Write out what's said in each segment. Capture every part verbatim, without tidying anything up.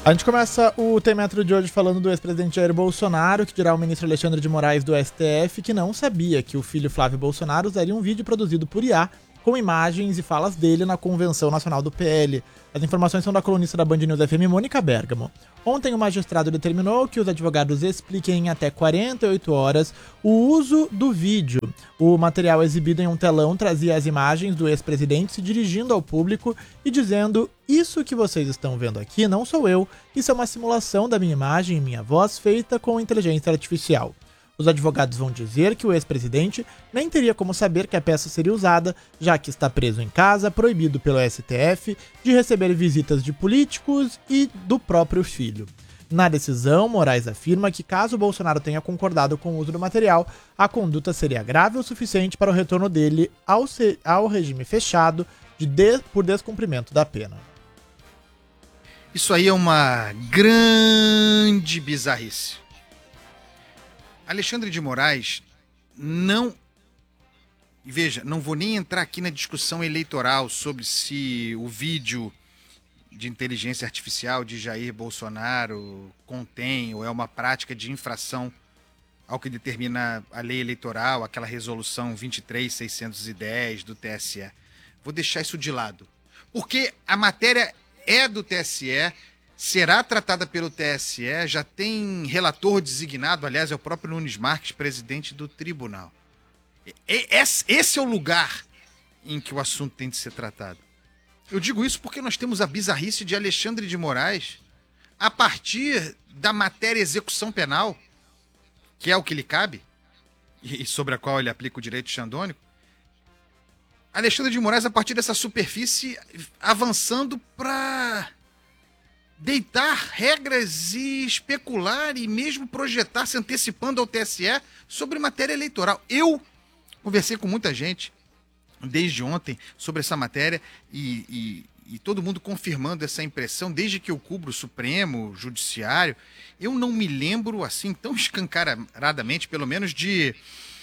A gente começa o Tem Metro de hoje falando do ex-presidente Jair Bolsonaro, que dirá o ministro Alexandre de Moraes do S T F que não sabia que o filho Flávio Bolsonaro usaria um vídeo produzido por I A com imagens e falas dele na Convenção Nacional do P L. As informações são da colunista da Band News F M, Mônica Bergamo. Ontem o magistrado determinou que os advogados expliquem em até quarenta e oito horas o uso do vídeo. O material exibido em um telão trazia as imagens do ex-presidente se dirigindo ao público e dizendo: "Isso que vocês estão vendo aqui não sou eu, isso é uma simulação da minha imagem e minha voz feita com inteligência artificial." Os advogados vão dizer que o ex-presidente nem teria como saber que a peça seria usada, já que está preso em casa, proibido pelo S T F de receber visitas de políticos e do próprio filho. Na decisão, Moraes afirma que caso Bolsonaro tenha concordado com o uso do material, a conduta seria grave o suficiente para o retorno dele ao, se- ao regime fechado de de- por descumprimento da pena. Isso aí é uma grande bizarrice. Alexandre de Moraes não... E veja, não vou nem entrar aqui na discussão eleitoral sobre se o vídeo de inteligência artificial de Jair Bolsonaro contém ou é uma prática de infração ao que determina a lei eleitoral, aquela resolução vinte e três mil seiscentos e dez do T S E. Vou deixar isso de lado. Porque a matéria é do T S E, será tratada pelo T S E, já tem relator designado, aliás, é o próprio Nunes Marques, presidente do tribunal. Esse é o lugar em que o assunto tem de ser tratado. Eu digo isso porque nós temos a bizarrice de Alexandre de Moraes, a partir da matéria execução penal, que é o que lhe cabe, e sobre a qual ele aplica o direito xandônico, Alexandre de Moraes, a partir dessa superfície, avançando para deitar regras e especular e mesmo projetar, se antecipando ao T S E sobre matéria eleitoral. Eu conversei com muita gente desde ontem sobre essa matéria e, e, e todo mundo confirmando essa impressão, desde que eu cubro o Supremo, o Judiciário. Eu não me lembro assim tão escancaradamente, pelo menos, de,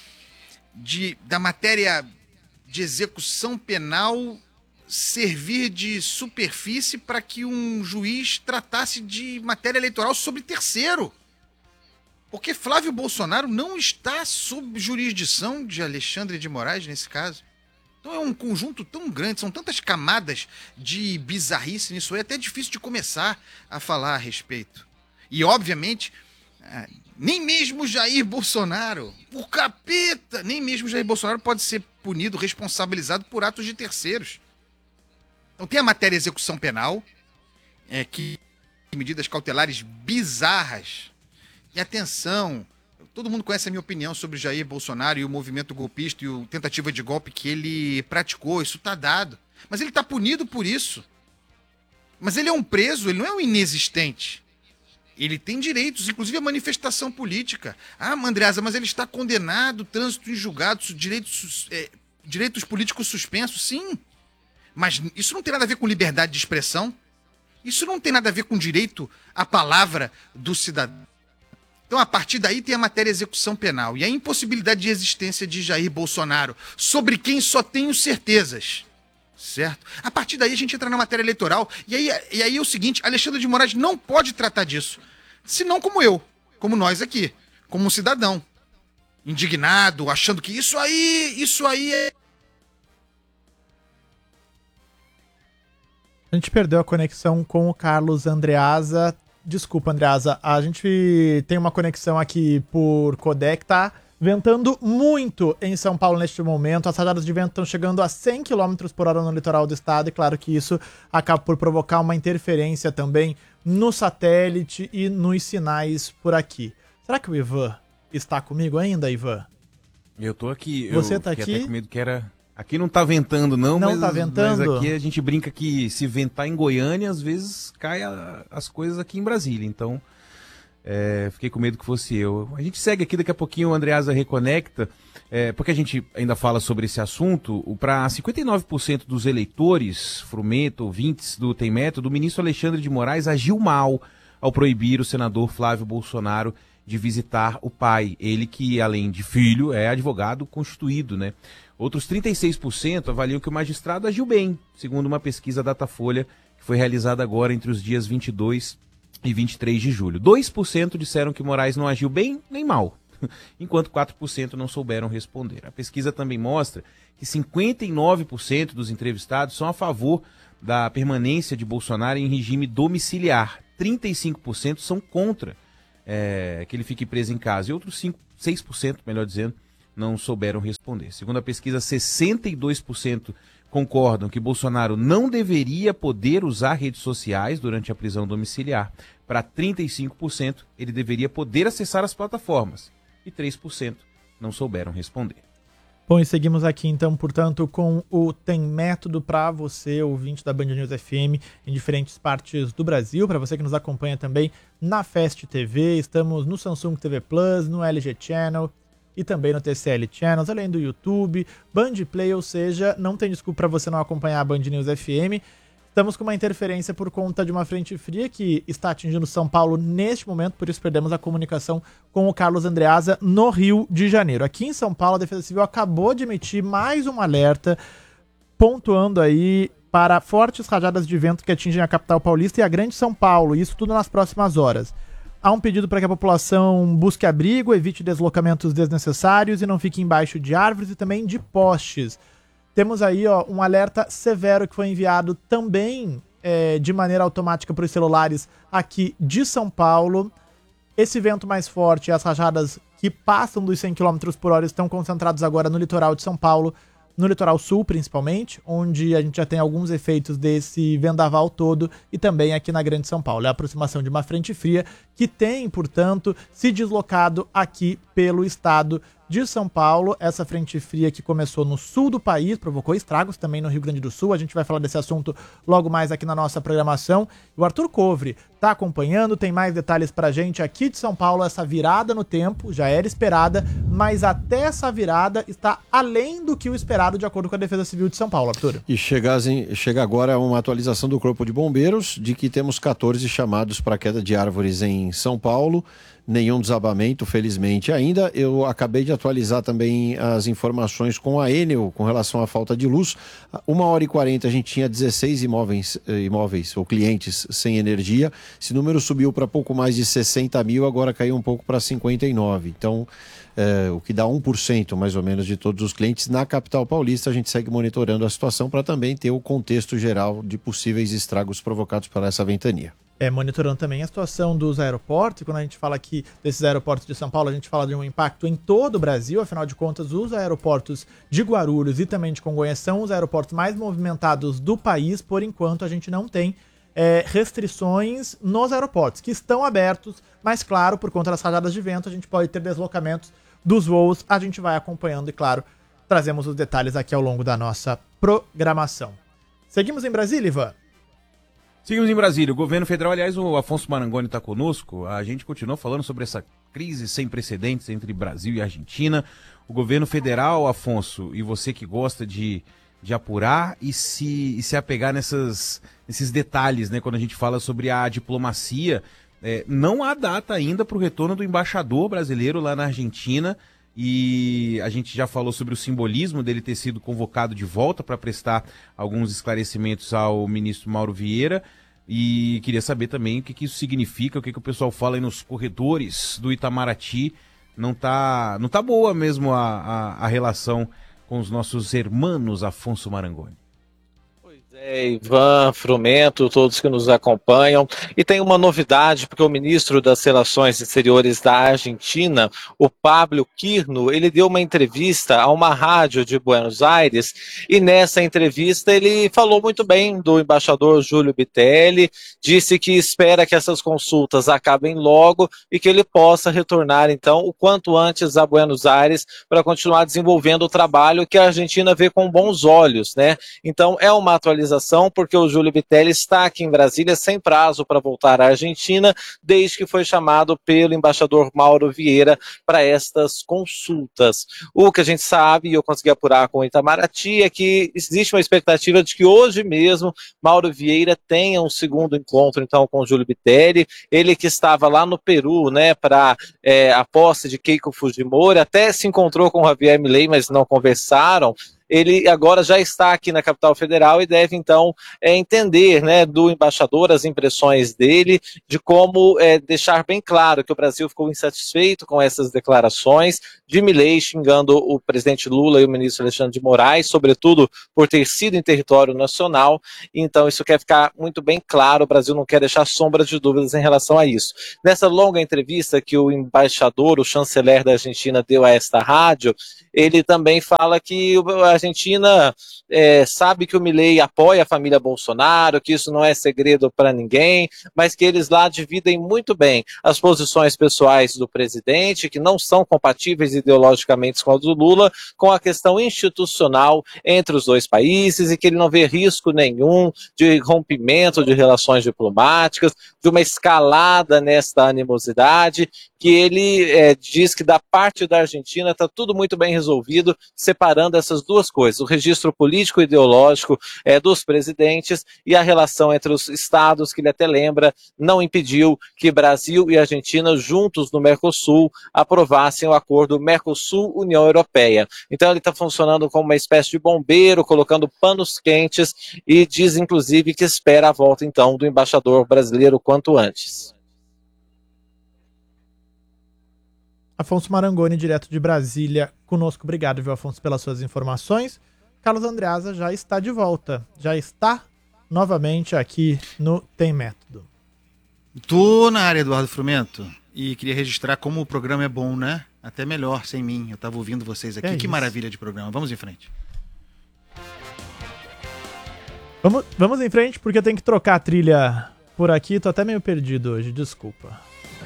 de da matéria de execução penal servir de superfície para que um juiz tratasse de matéria eleitoral sobre terceiro. Porque Flávio Bolsonaro não está sob jurisdição de Alexandre de Moraes nesse caso. Então é um conjunto tão grande, são tantas camadas de bizarrice nisso, é até difícil de começar a falar a respeito. E, obviamente, nem mesmo Jair Bolsonaro, o capeta, nem mesmo Jair Bolsonaro pode ser punido, responsabilizado por atos de terceiros. Então tem a matéria execução penal, é, que medidas cautelares bizarras. E atenção, todo mundo conhece a minha opinião sobre Jair Bolsonaro e o movimento golpista e a tentativa de golpe que ele praticou, isso está dado. Mas ele está punido por isso. Mas ele é um preso, ele não é um inexistente. Ele tem direitos, inclusive a manifestação política. Ah, Andreasa, mas ele está condenado, trânsito em julgado, direitos, é, direitos políticos suspensos, sim. Mas isso não tem nada a ver com liberdade de expressão. Isso não tem nada a ver com direito à palavra do cidadão. Então, a partir daí, tem a matéria execução penal e a impossibilidade de existência de Jair Bolsonaro, sobre quem só tenho certezas. Certo? A partir daí, a gente entra na matéria eleitoral. E aí, e aí é o seguinte, Alexandre de Moraes não pode tratar disso. Senão como eu, como nós aqui, como um cidadão. Indignado, achando que isso aí, isso aí é... A gente perdeu a conexão com o Carlos Andreasa. Desculpa, Andreasa, a gente tem uma conexão aqui por codec, tá ventando muito em São Paulo neste momento. As rajadas de vento estão chegando a cem quilômetros por hora no litoral do estado e claro que isso acaba por provocar uma interferência também no satélite e nos sinais por aqui. Será que o Ivan está comigo ainda, Ivan? Eu tô aqui. Você eu tá aqui? Até com medo que era... Aqui não tá ventando, não, não mas, tá ventando? mas aqui a gente brinca que se ventar em Goiânia, às vezes cai a, as coisas aqui em Brasília. Então, é, fiquei com medo que fosse eu. A gente segue aqui, daqui a pouquinho o Andreasa reconecta, é, porque a gente ainda fala sobre esse assunto. Para cinquenta e nove por cento dos eleitores, frumento, ouvintes do Tem Método, o ministro Alexandre de Moraes agiu mal ao proibir o senador Flávio Bolsonaro de visitar o pai. Ele que, além de filho, é advogado constituído, né? Outros trinta e seis por cento avaliam que o magistrado agiu bem, segundo uma pesquisa Datafolha que foi realizada agora entre os dias vinte e dois e vinte e três de julho. dois por cento disseram que Moraes não agiu bem nem mal, enquanto quatro por cento não souberam responder. A pesquisa também mostra que cinquenta e nove por cento dos entrevistados são a favor da permanência de Bolsonaro em regime domiciliar. trinta e cinco por cento são contra é, que ele fique preso em casa. E outros cinco, seis por cento, melhor dizendo, não souberam responder. Segundo a pesquisa, sessenta e dois por cento concordam que Bolsonaro não deveria poder usar redes sociais durante a prisão domiciliar. Para trinta e cinco por cento, ele deveria poder acessar as plataformas. E três por cento não souberam responder. Bom, e seguimos aqui então, portanto, com o Tem Método para você, ouvinte da Band News F M, em diferentes partes do Brasil. Para você que nos acompanha também na Fast T V, estamos no Samsung T V Plus, no L G Channel e também no T C L Channels, além do YouTube, Band Play, ou seja, não tem desculpa para você não acompanhar a Band News F M. Estamos com uma interferência por conta de uma frente fria que está atingindo São Paulo neste momento, por isso perdemos a comunicação com o Carlos Andreasa no Rio de Janeiro. Aqui em São Paulo, a Defesa Civil acabou de emitir mais um alerta, pontuando aí para fortes rajadas de vento que atingem a capital paulista e a Grande São Paulo, isso tudo nas próximas horas. Há um pedido para que a população busque abrigo, evite deslocamentos desnecessários e não fique embaixo de árvores e também de postes. Temos aí ó, um alerta severo que foi enviado também é, de maneira automática para os celulares aqui de São Paulo. Esse vento mais forte e as rajadas que passam dos cem quilômetros por hora estão concentrados agora no litoral de São Paulo, no litoral sul principalmente, onde a gente já tem alguns efeitos desse vendaval todo, e também aqui na Grande São Paulo. É a aproximação de uma frente fria que tem, portanto, se deslocado aqui pelo estado de São Paulo. Essa frente fria que começou no sul do país, provocou estragos também no Rio Grande do Sul. A gente vai falar desse assunto logo mais aqui na nossa programação. O Arthur Covre está acompanhando, tem mais detalhes pra gente aqui de São Paulo. Essa virada no tempo já era esperada, mas até essa virada está além do que o esperado, de acordo com a Defesa Civil de São Paulo, Arthur. E chega, chega agora uma atualização do Corpo de Bombeiros de que temos quatorze chamados para queda de árvores em São Paulo. Nenhum desabamento, felizmente, ainda. Eu acabei de atualizar também as informações com a Enel com relação à falta de luz. Uma hora e quarenta a gente tinha dezesseis imóveis, imóveis ou clientes sem energia. Esse número subiu para pouco mais de sessenta mil, agora caiu um pouco para cinquenta e nove. Então, é, o que dá um por cento mais ou menos de todos os clientes na capital paulista. A gente segue monitorando a situação para também ter o contexto geral de possíveis estragos provocados por essa ventania. É, monitorando também a situação dos aeroportos. E quando a gente fala aqui desses aeroportos de São Paulo, a gente fala de um impacto em todo o Brasil. Afinal de contas, os aeroportos de Guarulhos e também de Congonhas são os aeroportos mais movimentados do país. Por enquanto, a gente não tem é, restrições nos aeroportos, que estão abertos, mas claro, por conta das rajadas de vento, a gente pode ter deslocamentos dos voos. A gente vai acompanhando e, claro, trazemos os detalhes aqui ao longo da nossa programação. Seguimos em Brasília, Ivan? Seguimos em Brasília. O governo federal, aliás, o Afonso Marangoni está conosco. A gente continua falando sobre essa crise sem precedentes entre Brasil e Argentina. O governo federal, Afonso, e você que gosta de, de apurar e se, e se apegar nessas, nesses detalhes, né, quando a gente fala sobre a diplomacia, é, não há data ainda para o retorno do embaixador brasileiro lá na Argentina. E a gente já falou sobre o simbolismo dele ter sido convocado de volta para prestar alguns esclarecimentos ao ministro Mauro Vieira. E queria saber também o que, que isso significa, o que, que o pessoal fala aí nos corredores do Itamaraty. Não tá, não tá boa mesmo a, a, a relação com os nossos irmãos, Afonso Marangoni. É, Ivan, Frumento, todos que nos acompanham. E tem uma novidade, porque o ministro das Relações Exteriores da Argentina, o Pablo Quirno, ele deu uma entrevista a uma rádio de Buenos Aires, e nessa entrevista ele falou muito bem do embaixador Júlio Bitelli, disse que espera que essas consultas acabem logo e que ele possa retornar, então, o quanto antes a Buenos Aires para continuar desenvolvendo o trabalho que a Argentina vê com bons olhos, né? Então, é uma atualização porque o Júlio Bitelli está aqui em Brasília sem prazo para voltar à Argentina, desde que foi chamado pelo embaixador Mauro Vieira para estas consultas. O que a gente sabe, e eu consegui apurar com o Itamaraty, é que existe uma expectativa de que hoje mesmo Mauro Vieira tenha um segundo encontro então com o Júlio Bitelli, ele que estava lá no Peru, né, para é, a posse de Keiko Fujimori, até se encontrou com o Javier Milei, mas não conversaram. ele agora já está aqui na capital federal e deve então é, entender, né, do embaixador as impressões dele, de como é, deixar bem claro que o Brasil ficou insatisfeito com essas declarações de Milei xingando o presidente Lula e o ministro Alexandre de Moraes, sobretudo por ter sido em território nacional. Então isso quer ficar muito bem claro, o Brasil não quer deixar sombras de dúvidas em relação a isso. Nessa longa entrevista que o embaixador, o chanceler da Argentina deu a esta rádio, ele também fala que a Argentina é, sabe que o Milei apoia a família Bolsonaro, que isso não é segredo para ninguém, mas que eles lá dividem muito bem as posições pessoais do presidente, que não são compatíveis ideologicamente com a do Lula, com a questão institucional entre os dois países, e que ele não vê risco nenhum de rompimento de relações diplomáticas, de uma escalada nesta animosidade, que ele é, diz que da parte da Argentina está tudo muito bem resolvido, separando essas duas coisas, o registro político e ideológico é, dos presidentes e a relação entre os estados, que ele até lembra, não impediu que Brasil e Argentina, juntos no Mercosul, aprovassem o acordo Mercosul-União Europeia. Então ele está funcionando como uma espécie de bombeiro, colocando panos quentes, e diz inclusive que espera a volta então do embaixador brasileiro quanto antes. Afonso Marangoni, direto de Brasília, conosco. Obrigado, viu, Afonso, pelas suas informações. Carlos Andreasa já está de volta, já está novamente aqui no Tem Método. Tô na área, Eduardo Frumento, e queria registrar como o programa é bom, né? Até melhor sem mim, eu estava ouvindo vocês aqui, é que maravilha de programa. Vamos em frente. Vamos, vamos em frente, porque eu tenho que trocar a trilha por aqui, tô até meio perdido hoje, desculpa.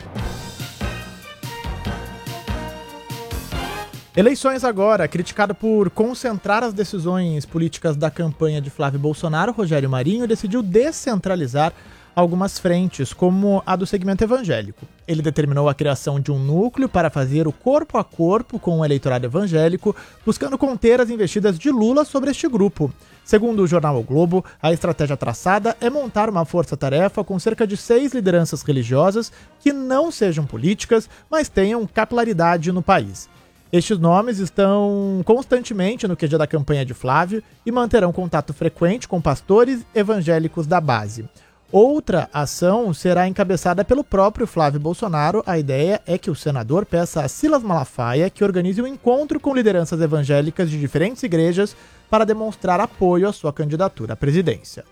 Eleições agora. Criticado por concentrar as decisões políticas da campanha de Flávio Bolsonaro, Rogério Marinho decidiu descentralizar algumas frentes, como a do segmento evangélico. Ele determinou a criação de um núcleo para fazer o corpo a corpo com o eleitorado evangélico, buscando conter as investidas de Lula sobre este grupo. Segundo o jornal O Globo, a estratégia traçada é montar uma força-tarefa com cerca de seis lideranças religiosas que não sejam políticas, mas tenham capilaridade no país. Estes nomes estão constantemente no Q G da campanha de Flávio e manterão contato frequente com pastores evangélicos da base. Outra ação será encabeçada pelo próprio Flávio Bolsonaro. A ideia é que o senador peça a Silas Malafaia que organize um encontro com lideranças evangélicas de diferentes igrejas para demonstrar apoio à sua candidatura à presidência.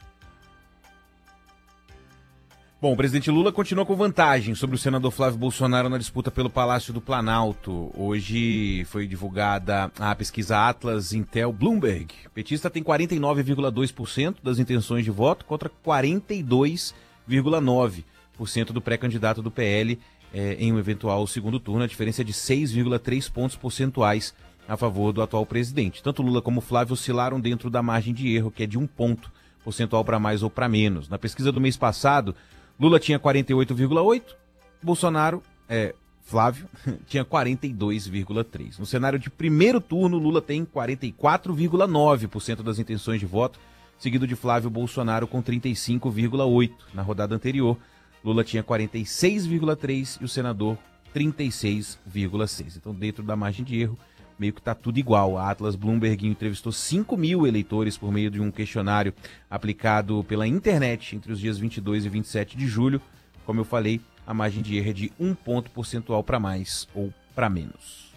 Bom, o presidente Lula continua com vantagem sobre o senador Flávio Bolsonaro na disputa pelo Palácio do Planalto. Hoje foi divulgada a pesquisa Atlas Intel Bloomberg. O petista tem quarenta e nove vírgula dois por cento das intenções de voto contra quarenta e dois vírgula nove por cento do pré-candidato do P L eh, em um eventual segundo turno. A diferença é de seis vírgula três pontos percentuais a favor do atual presidente. Tanto Lula como Flávio oscilaram dentro da margem de erro, que é de um ponto percentual para mais ou para menos. Na pesquisa do mês passado, Lula tinha quarenta e oito vírgula oito por cento, Bolsonaro, é, Flávio, tinha quarenta e dois vírgula três por cento. No cenário de primeiro turno, Lula tem quarenta e quatro vírgula nove por cento das intenções de voto, seguido de Flávio Bolsonaro com trinta e cinco vírgula oito por cento. Na rodada anterior, Lula tinha quarenta e seis vírgula três por cento e o senador trinta e seis vírgula seis por cento. Então, dentro da margem de erro, meio que está tudo igual. A Atlas Bloomberg entrevistou cinco mil eleitores por meio de um questionário aplicado pela internet entre os dias vinte e dois e vinte e sete de julho. Como eu falei, a margem de erro é de um ponto percentual para mais ou para menos.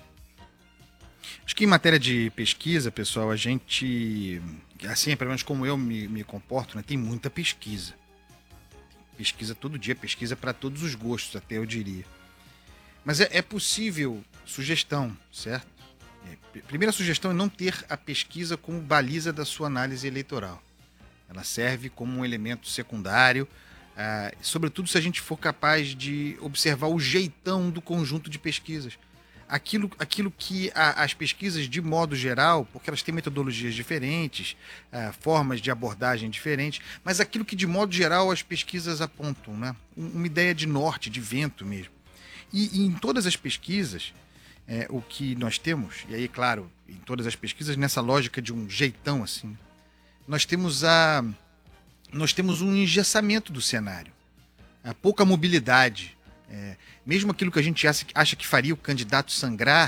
Acho que em matéria de pesquisa, pessoal, a gente, assim, pelo menos como eu me, me comporto, né, tem muita pesquisa. Pesquisa todo dia, pesquisa para todos os gostos, até eu diria. Mas é, é possível, sugestão, certo? Primeira sugestão é não ter a pesquisa como baliza da sua análise eleitoral. Ela serve como um elemento secundário, ah, sobretudo se a gente for capaz de observar o jeitão do conjunto de pesquisas. Aquilo, aquilo que a, as pesquisas, de modo geral, porque elas têm metodologias diferentes, ah, formas de abordagem diferentes, mas aquilo que, de modo geral, as pesquisas apontam, né? Uma ideia de norte, de vento mesmo. E, e em todas as pesquisas, É, o que nós temos, e aí, claro, em todas as pesquisas, nessa lógica de um jeitão assim, nós temos, a, nós temos um engessamento do cenário, a pouca mobilidade. É, mesmo aquilo que a gente acha, acha que faria o candidato sangrar,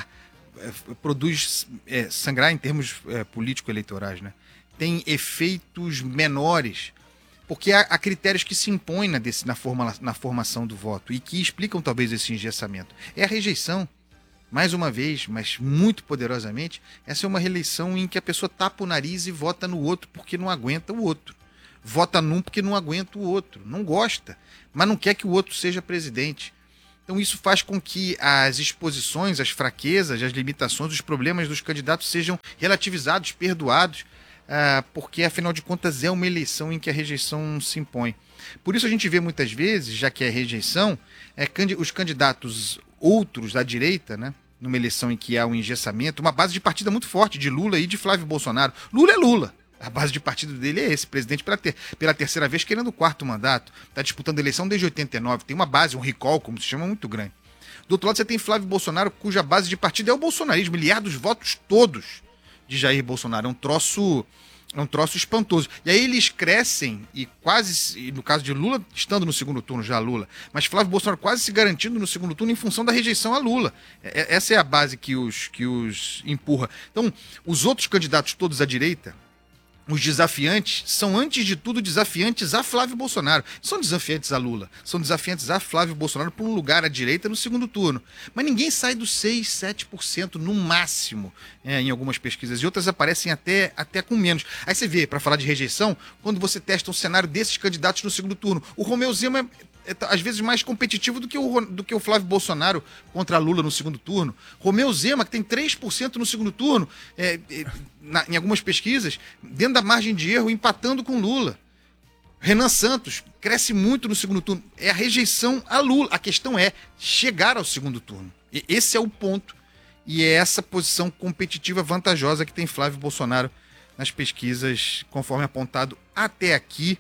é, produz é, sangrar em termos é, político-eleitorais, né? Tem efeitos menores, porque há, há critérios que se impõem na, desse, na, forma, na formação do voto e que explicam talvez esse engessamento. É a rejeição. Mais uma vez, mas muito poderosamente, essa é uma reeleição em que a pessoa tapa o nariz e vota no outro porque não aguenta o outro. Vota num porque não aguenta o outro. Não gosta, mas não quer que o outro seja presidente. Então isso faz com que as exposições, as fraquezas, as limitações, os problemas dos candidatos sejam relativizados, perdoados, ah, porque afinal de contas é uma eleição em que a rejeição se impõe. Por isso a gente vê muitas vezes, já que é rejeição, é, os candidatos outros da direita, né, numa eleição em que há um engessamento, uma base de partida muito forte de Lula e de Flávio Bolsonaro. Lula é Lula. A base de partido dele é esse, presidente pela, ter, pela terceira vez querendo o quarto mandato, está disputando a eleição desde oitenta e nove, tem uma base, um recall, como se chama, muito grande. Do outro lado você tem Flávio Bolsonaro, cuja base de partido é o bolsonarismo, ele herda os votos todos de Jair Bolsonaro, é um troço, é um troço espantoso. E aí eles crescem, e quase, e no caso de Lula, estando no segundo turno já Lula, mas Flávio Bolsonaro quase se garantindo no segundo turno em função da rejeição a Lula. É, essa é a base que os, que os empurra. Então, os outros candidatos todos à direita, os desafiantes, são antes de tudo desafiantes a Flávio Bolsonaro. São desafiantes a Lula, são desafiantes a Flávio Bolsonaro por um lugar à direita no segundo turno. Mas ninguém sai dos seis, sete por cento no máximo, é, em algumas pesquisas, e outras aparecem até, até com menos. Aí você vê, para falar de rejeição, quando você testa um cenário desses candidatos no segundo turno, o Romeu Zema é É, às vezes mais competitivo do que, o, do que o Flávio Bolsonaro contra Lula no segundo turno. Romeu Zema, que tem três por cento no segundo turno, é, é, na, em algumas pesquisas, dentro da margem de erro, empatando com Lula. Renan Santos cresce muito no segundo turno. É a rejeição a Lula. A questão é chegar ao segundo turno. E esse é o ponto. E é essa posição competitiva vantajosa que tem Flávio Bolsonaro nas pesquisas, conforme apontado até aqui.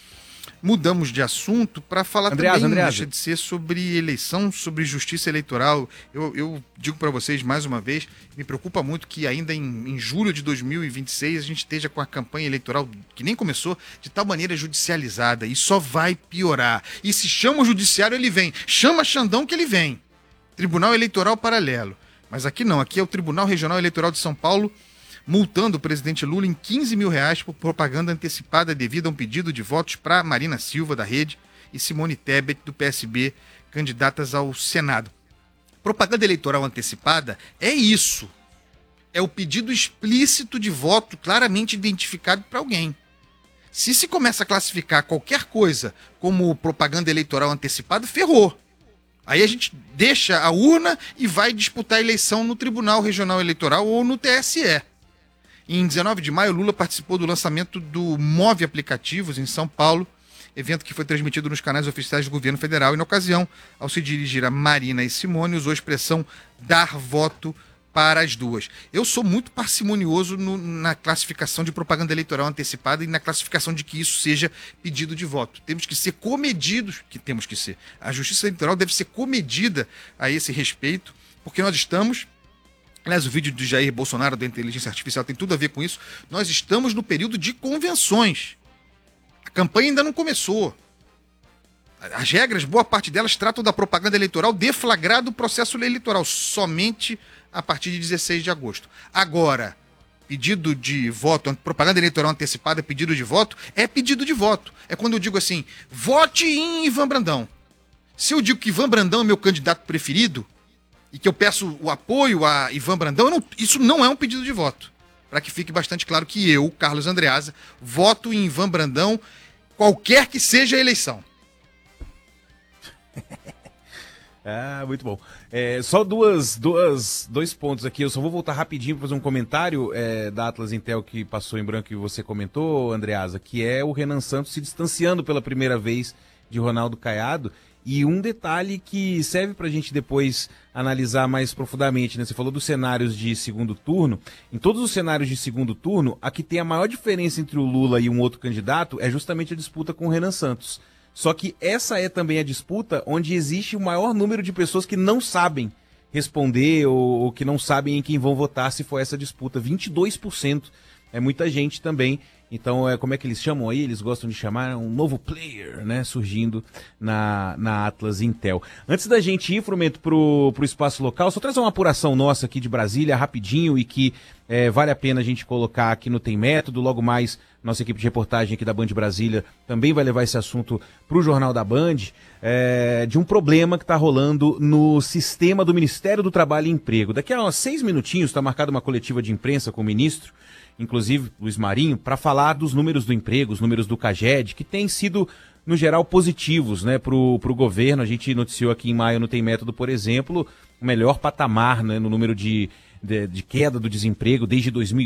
Mudamos de assunto para falar Andreasa, também, Andreasa. deixa de ser sobre eleição, sobre justiça eleitoral. Eu, eu digo para vocês mais uma vez, me preocupa muito que ainda em, em julho de dois mil e vinte e seis a gente esteja com a campanha eleitoral, que nem começou, de tal maneira judicializada, e só vai piorar. E se chama o judiciário, ele vem. Chama Xandão que ele vem. Tribunal Eleitoral Paralelo. Mas aqui não, aqui é o Tribunal Regional Eleitoral de São Paulo, multando o presidente Lula em quinze mil reais por propaganda antecipada devido a um pedido de votos para Marina Silva, da Rede, e Simone Tebet, do P S B, candidatas ao Senado. Propaganda eleitoral antecipada é isso. É o pedido explícito de voto claramente identificado para alguém. Se se começa a classificar qualquer coisa como propaganda eleitoral antecipada, ferrou. Aí a gente deixa a urna e vai disputar a eleição no Tribunal Regional Eleitoral ou no T S E. Em dezenove de maio, Lula participou do lançamento do Move Aplicativos em São Paulo, evento que foi transmitido nos canais oficiais do governo federal e, na ocasião, ao se dirigir a Marina e Simone, usou a expressão dar voto para as duas. Eu sou muito parcimonioso no, na classificação de propaganda eleitoral antecipada e na classificação de que isso seja pedido de voto. Temos que ser comedidos, que temos que ser. A justiça eleitoral deve ser comedida a esse respeito, porque nós estamos... Aliás, o vídeo de Jair Bolsonaro da inteligência artificial tem tudo a ver com isso. Nós estamos no período de convenções. A campanha ainda não começou. As regras, boa parte delas, tratam da propaganda eleitoral deflagrado o processo eleitoral, somente a partir de dezesseis de agosto. Agora, pedido de voto, propaganda eleitoral antecipada, pedido de voto, é pedido de voto. É quando eu digo assim, vote em Ivan Brandão. Se eu digo que Ivan Brandão é meu candidato preferido, e que eu peço o apoio a Ivan Brandão, eu não, isso não é um pedido de voto. Para que fique bastante claro que eu, Carlos Andreasa, voto em Ivan Brandão, qualquer que seja a eleição. Ah, muito bom. É, só duas, duas, dois pontos aqui. Eu só vou voltar rapidinho para fazer um comentário é, da Atlas Intel que passou em branco e você comentou, Andreasa, que é o Renan Santos se distanciando pela primeira vez de Ronaldo Caiado. E um detalhe que serve para a gente depois analisar mais profundamente, né? Você falou dos cenários de segundo turno. Em todos os cenários de segundo turno, a que tem a maior diferença entre o Lula e um outro candidato é justamente a disputa com o Renan Santos. Só que essa é também a disputa onde existe o maior número de pessoas que não sabem responder ou, ou que não sabem em quem vão votar se for essa disputa. vinte e dois por cento é muita gente também. Então, é, como é que eles chamam aí? Eles gostam de chamar um novo player, né? Surgindo na, na Atlas Intel. Antes da gente ir, Frumento, pro, pro espaço local, só trazer uma apuração nossa aqui de Brasília, rapidinho, e que é, vale a pena a gente colocar aqui no Tem Método. Logo mais, nossa equipe de reportagem aqui da Band Brasília também vai levar esse assunto pro Jornal da Band, é, de um problema que está rolando no sistema do Ministério do Trabalho e Emprego. Daqui a uns seis minutinhos está marcada uma coletiva de imprensa com o ministro, inclusive Luiz Marinho, para falar dos números do emprego, os números do CAGED, que têm sido, no geral, positivos, né, para o governo. A gente noticiou aqui em maio no Tem Método, por exemplo, o melhor patamar, né, no número de, de, de queda do desemprego desde dois mil